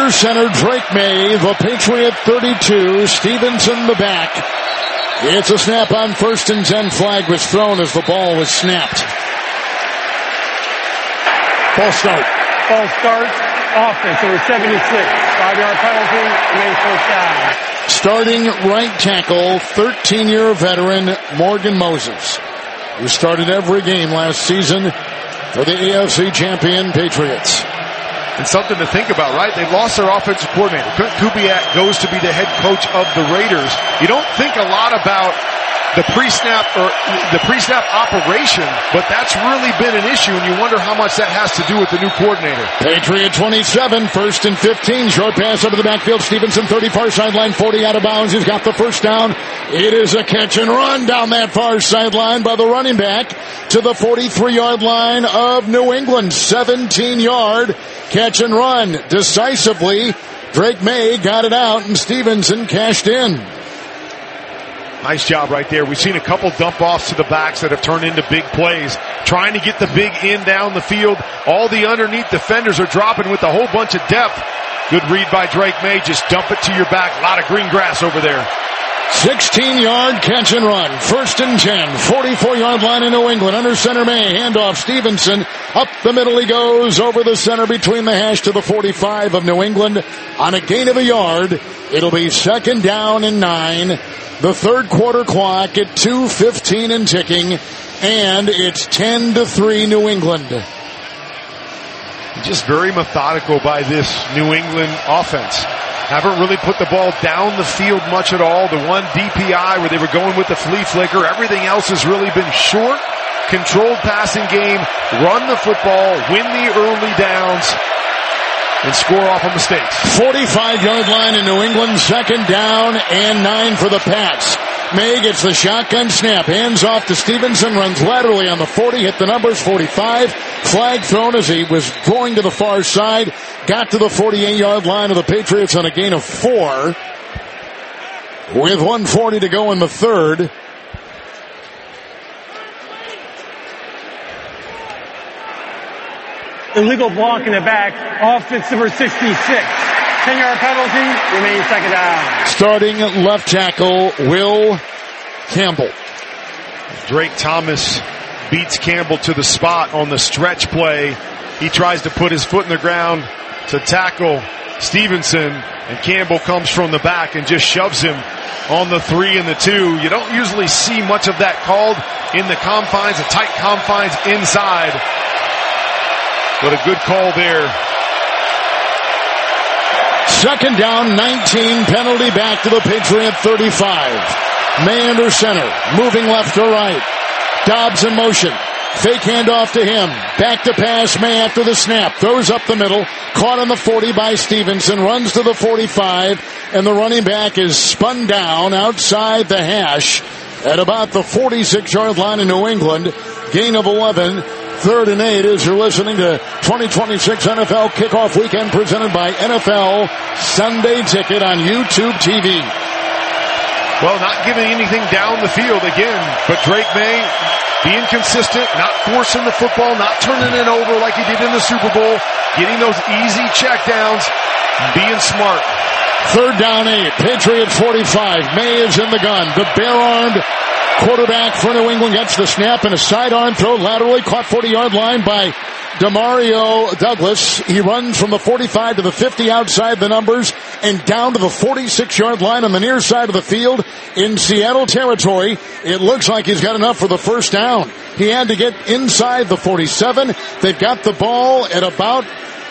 Center, Drake May, the Patriot 32, Stevenson the back. It's a snap on 1st and 10. Flag was thrown as the ball was snapped. False start. False start. Offense, number 76. 5-yard penalty. Remains first down. Starting right tackle, 13-year veteran Morgan Moses, who started every game last season for the AFC champion Patriots. And something to think about, right? They lost their offensive coordinator. Kurt Kubiak goes to be the head coach of the Raiders. You don't think a lot about the pre-snap operation, but that's really been an issue, and you wonder how much that has to do with the new coordinator. Patriot 27, 1st and 15. Short pass over the backfield. Stevenson 30, far sideline, 40 out of bounds. He's got the first down. It is a catch and run down that far sideline by the running back to the 43-yard line of New England. 17-yard catch and run. Decisively, Drake May got it out, and Stevenson cashed in. Nice job right there. We've seen a couple dump-offs to the backs that have turned into big plays. Trying to get the big end down the field. All the underneath defenders are dropping with a whole bunch of depth. Good read by Drake May. Just dump it to your back. A lot of green grass over there. 16-yard catch and run. 1st and 10. 44-yard line in New England. Under center May. Handoff Stevenson. Up the middle he goes. Over the center between the hash to the 45 of New England. On a gain of a yard. It'll be 2nd down and 9. The third quarter clock at 2:15 and ticking. And it's 10-3 New England. Just very methodical by this New England offense. Haven't really put the ball down the field much at all. The one DPI where they were going with the flea flicker. Everything else has really been short, controlled passing game, run the football, win the early downs, and score off of mistakes. 45-yard line in New England, 2nd down and 9 for the Pats. May gets the shotgun snap, hands off to Stevenson, runs laterally on the 40, hit the numbers, 45. Flag thrown as he was going to the far side, got to the 48-yard line of the Patriots on a gain of 4. With 1:40 to go in the third. Illegal block in the back. Offense number 66. 10-yard penalty. Remains 2nd down. Starting left tackle, Will Campbell. Drake Thomas beats Campbell to the spot on the stretch play. He tries to put his foot in the ground to tackle Stevenson, and Campbell comes from the back and just shoves him on the 3 and the 2. You don't usually see much of that called in the confines, the tight confines inside. But a good call there. 2nd down, 19, penalty back to the Patriot 35. May under center, moving left to right. Dobbs in motion. Fake handoff to him. Back to pass, May after the snap. Throws up the middle. Caught on the 40 by Stevenson. Runs to the 45. And the running back is spun down outside the hash at about the 46-yard line in New England. Gain of 11. 3rd and 8 as you're listening to 2026 NFL Kickoff Weekend presented by NFL Sunday Ticket on YouTube TV. Well, not giving anything down the field again, but Drake May being consistent, not forcing the football, not turning it over like he did in the Super Bowl, getting those easy checkdowns, being smart. 3rd down 8, Patriots 45. May is in the gun. The bare-armed quarterback for New England gets the snap and a sidearm throw laterally, caught 40-yard line by Demario Douglas. He runs from the 45 to the 50 outside the numbers and down to the 46-yard line on the near side of the field in Seattle territory. It looks like he's got enough for the first down. He had to get inside the 47. They've got the ball at about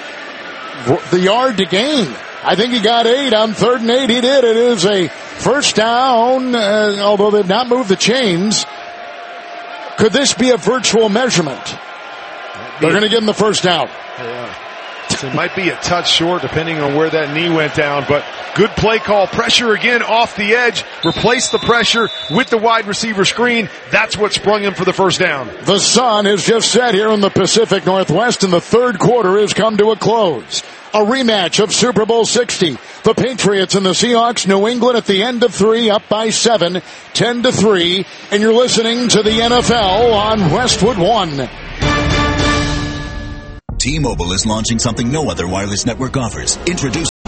the yard to gain. I think he got 8 on 3rd and 8. He did. It is a first down, although they've not moved the chains. Could this be a virtual measurement? They're going to give him the first down. Yeah. So it might be a touch short depending on where that knee went down, but good play call. Pressure again off the edge. Replace the pressure with the wide receiver screen. That's what sprung him for the first down. The sun has just set here in the Pacific Northwest, and the third quarter has come to a close. A rematch of Super Bowl 60. The Patriots and the Seahawks, New England at the end of 3, up by 7, 10-3. And you're listening to the NFL on Westwood One. T-Mobile is launching something no other wireless network offers. Introduce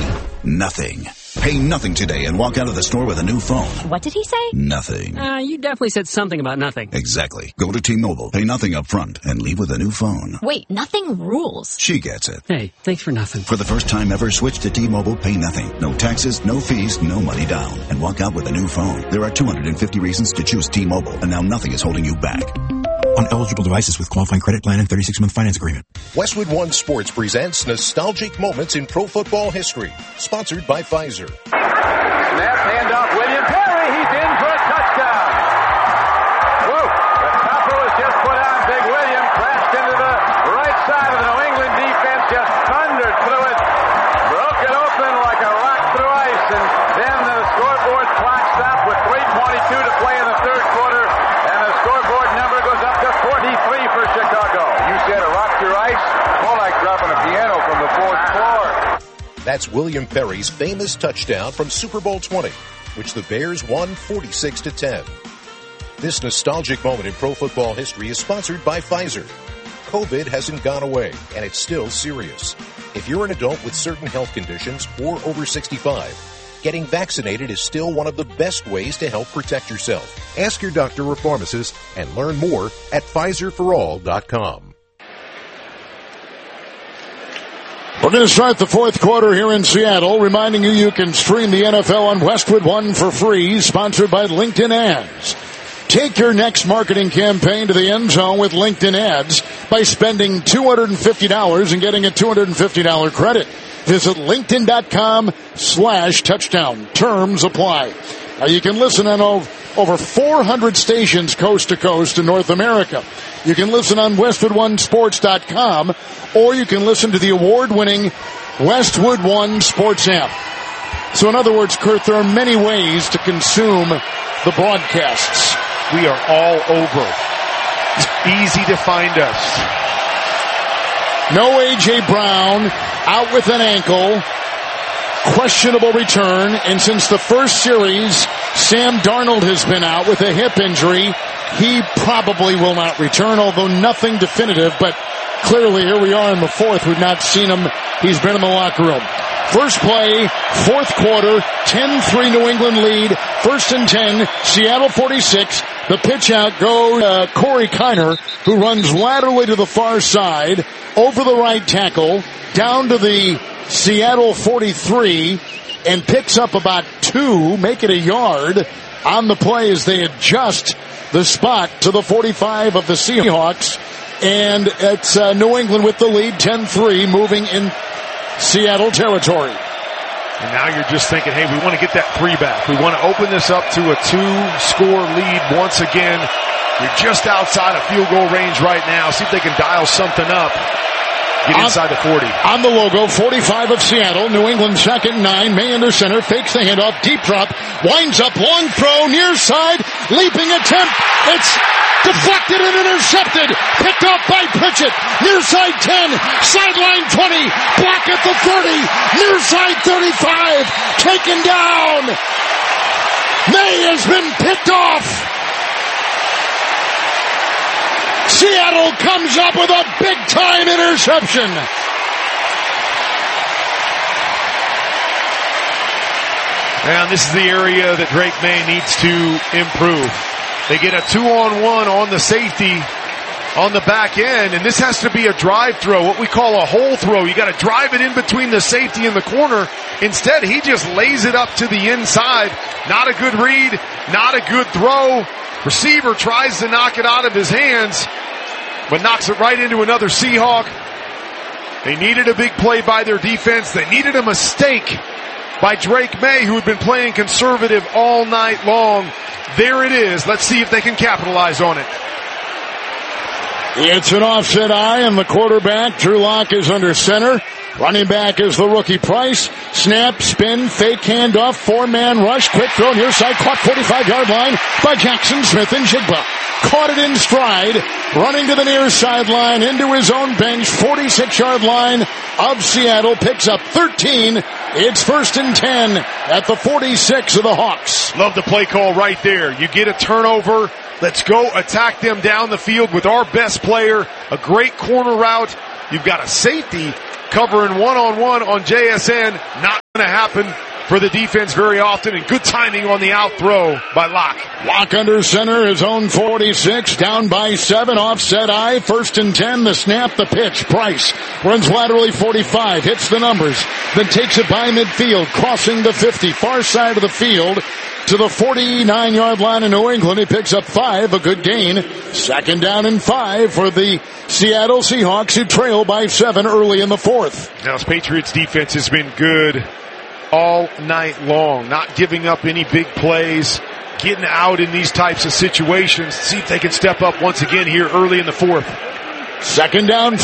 Nothing. Pay nothing today and walk out of the store with a new phone. What did he say? Nothing. You definitely said something about nothing. Exactly. Go to T-Mobile, pay nothing up front, and leave with a new phone. Wait, nothing rules. She gets it. Hey, thanks for nothing. For the first time ever, switch to T-Mobile, pay nothing. No taxes, no fees, no money down. And walk out with a new phone. There are 250 reasons to choose T-Mobile, and now nothing is holding you back. On eligible devices with qualifying credit plan and 36-month finance agreement. Westwood One Sports presents Nostalgic Moments in Pro Football History. Sponsored by Pfizer. Snap, handoff, William Perry. He's in for a touchdown. Whoa, the topper was just put on. Big William crashed into the right side of the New England defense, just thundered through it. Broke it open like a rock through ice, and then the scoreboard clock stopped with 3:22 to play in the third quarter, and the scoreboard number goes up to 43 for Chicago. You said a rock through ice? More like dropping a piano from the fourth floor. That's William Perry's famous touchdown from Super Bowl 20, which the Bears won 46-10. This nostalgic moment in pro football history is sponsored by Pfizer. COVID hasn't gone away, and it's still serious. If you're an adult with certain health conditions or over 65, getting vaccinated is still one of the best ways to help protect yourself. Ask your doctor or pharmacist and learn more at PfizerForAll.com. We're going to start the fourth quarter here in Seattle, reminding you can stream the NFL on Westwood One for free, sponsored by LinkedIn Ads. Take your next marketing campaign to the end zone with LinkedIn Ads by spending $250 and getting a $250 credit. Visit LinkedIn.com/touchdown. Terms apply. Now you can listen on over 400 stations coast to coast in North America. You can listen on WestwoodOneSports.com, or you can listen to the award-winning Westwood One Sports app. So in other words, Kurt, there are many ways to consume the broadcasts. We are all over. It's easy to find us. No A.J. Brown, out with an ankle. Questionable return, and since the first series, Sam Darnold has been out with a hip injury. He probably will not return, although nothing definitive, but clearly here we are in the fourth. We've not seen him. He's been in the locker room. First play, fourth quarter, 10-3 New England lead, 1st and 10, Seattle 46. The pitch out goes Corey Kiner, who runs laterally to the far side, over the right tackle, down to the Seattle 43, and picks up about 2, make it a yard on the play as they adjust the spot to the 45 of the Seahawks. And it's New England with the lead, 10-3, moving in Seattle territory. And now you're just thinking, hey, we want to get that 3 back. We want to open this up to a 2-score lead once again. You're just outside of field goal range right now. See if they can dial something up. Get inside the 40. On the logo, 45 of Seattle. New England 2nd, 9. May under center. Fakes the handoff. Deep drop. Winds up. Long throw. Near side. Leaping attempt. It's deflected and intercepted. Picked up by Pritchett. Near side 10. Sideline 20. Block at the 30. Near side 35. Taken down. May has been picked off. Seattle comes up with a big-time interception. And this is the area that Drake May needs to improve. They get a 2-on-1 on the safety on the back end, and this has to be a drive throw, what we call a hole throw. You got to drive it in between the safety and the corner. Instead, he just lays it up to the inside. Not a good read, not a good throw. Receiver tries to knock it out of his hands, but knocks it right into another Seahawk. They needed a big play by their defense. They needed a mistake by Drake May, who had been playing conservative all night long. There it is. Let's see if they can capitalize on it. It's an offset eye, and the quarterback, Drew Lock, is under center. Running back is the rookie Price. Snap, spin, fake handoff, 4-man rush, quick throw near side, caught 45-yard line by Jackson Smith and Jigba. Caught it in stride, running to the near sideline, into his own bench, 46-yard line of Seattle, picks up 13. It's 1st and 10 at the 46 of the Hawks. Love the play call right there. You get a turnover. Let's go attack them down the field with our best player. A great corner route. You've got a safety covering one-on-one on JSN. Not going to happen for the defense very often, and good timing on the out throw by Locke. Locke under center, his own 46, down by 7, offset I, 1st and 10, the snap, the pitch. Price runs laterally 45, hits the numbers, then takes it by midfield, crossing the 50, far side of the field to the 49-yard line in New England. He picks up 5, a good gain. 2nd down and 5 for the Seattle Seahawks, who trail by 7 early in the 4th. Now, this Patriots defense has been good all night long, not giving up any big plays, getting out in these types of situations. See if they can step up once again here early in the 4th. 2nd down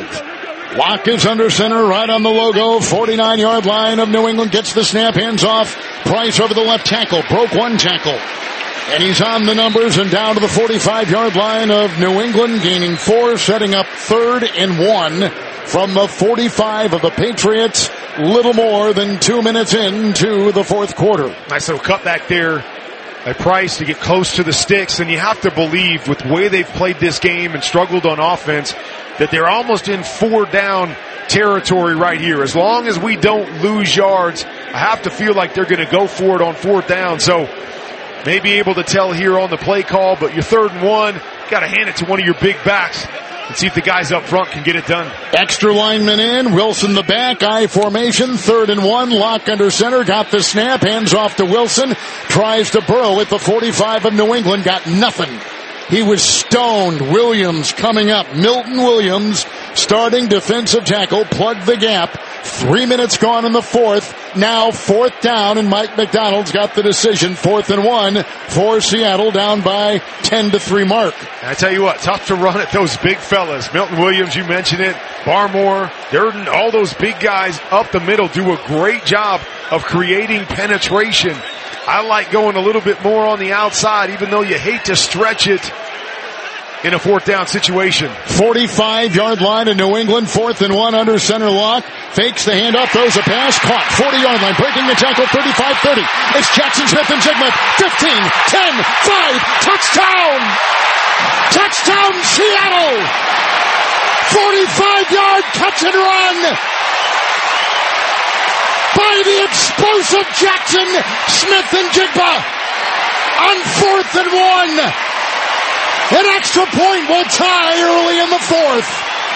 5. Locke is under center, right on the logo, 49-yard line of New England, gets the snap, hands off. Price over the left tackle, broke 1 tackle. And he's on the numbers and down to the 45-yard line of New England, gaining 4, setting up 3rd and 1 from the 45 of the Patriots. Little more than 2 minutes into the 4th quarter. Nice little cutback there by Price to get close to the sticks, and you have to believe with the way they've played this game and struggled on offense that they're almost in 4-down territory right here. As long as we don't lose yards, I have to feel like they're going to go for it on 4th down. So maybe able to tell here on the play call, but your 3rd and 1, got to hand it to one of your big backs and see if the guys up front can get it done. Extra lineman in, Wilson the back, I formation, 3rd and 1, Locke under center, got the snap, hands off to Wilson, tries to burrow at the 45 of New England, got nothing. He was stoned. Williams coming up. Milton Williams, starting defensive tackle, plugged the gap. 3 minutes gone in the 4th. Now 4th down, and Mike McDonald's got the decision. 4th and 1 for Seattle, down by 10-3 mark. I tell you what, tough to run at those big fellas. Milton Williams, you mentioned it. Barmore, Durden, all those big guys up the middle do a great job of creating penetration. I like going a little bit more on the outside, even though you hate to stretch it in a 4th down situation. 45-yard line in New England, 4th and 1 under center. Locke fakes the handoff, throws a pass, caught, 40-yard line, breaking the tackle, 35-30. It's Jackson Smith and Jigma, 15, 10, 5, touchdown! Touchdown, Seattle! 45-yard catch and run by the explosive Jackson Smith and Jigma on 4th and 1. An extra point will tie early in the 4th.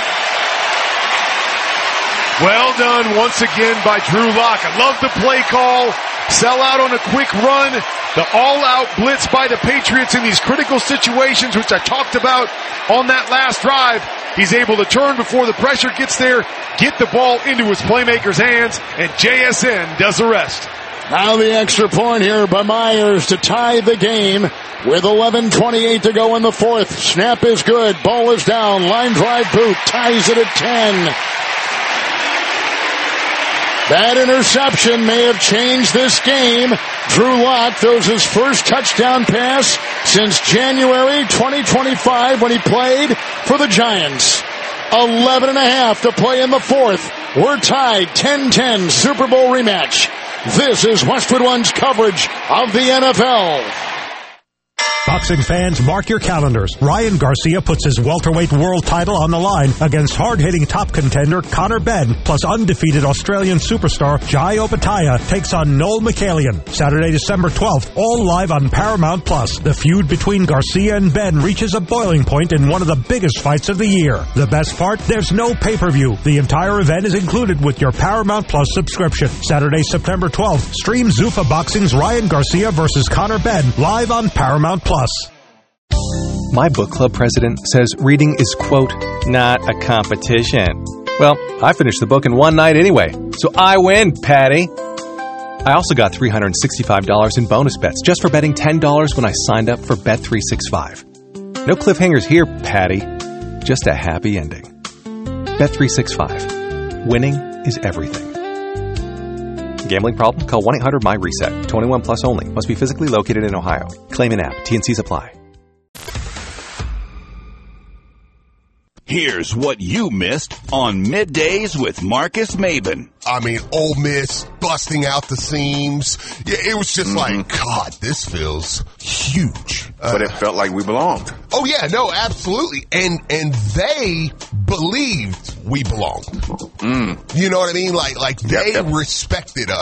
Well done once again by Drew Lock. I love the play call. Sell out on a quick run. The all-out blitz by the Patriots in these critical situations, which I talked about on that last drive. He's able to turn before the pressure gets there, get the ball into his playmaker's hands, and JSN does the rest. Now the extra point here by Myers to tie the game with 11:28 to go in the 4th. Snap is good. Ball is down. Line drive boot. Ties it at 10. That interception may have changed this game. Drew Lock throws his first touchdown pass since January 2025 when he played for the Giants. 11.5 to play in the 4th. We're tied 10-10 Super Bowl rematch. This is Westwood One's coverage of the NFL. Boxing fans, mark your calendars. Ryan Garcia puts his welterweight world title on the line against hard-hitting top contender Conor Benn, plus undefeated Australian superstar Jai Opetaia takes on Noel McCallion. Saturday, December 12th, all live on Paramount+. The feud between Garcia and Benn reaches a boiling point in one of the biggest fights of the year. The best part? There's no pay-per-view. The entire event is included with your Paramount+ subscription. Saturday, September 12th, stream Zuffa Boxing's Ryan Garcia versus Conor Benn live on Paramount+. My book club president says reading is, quote, not a competition. Well, I finished the book in one night anyway, so I win, Patty. I also got $365 in bonus bets just for betting $10 when I signed up for Bet365. No cliffhangers here, Patty. Just a happy ending. Bet365. Winning is everything. Gambling problem? Call 1-800-MY-RESET. 21 plus only. Must be physically located in Ohio. Claim in app. T&Cs apply. Here's what you missed on Middays with Marcus Maben. I mean, Ole Miss busting out the seams. Yeah, it was just like, God, this feels huge. But it felt like we belonged. Oh, yeah, no, absolutely. And they believed we belonged. You know what I mean? Like they respected us.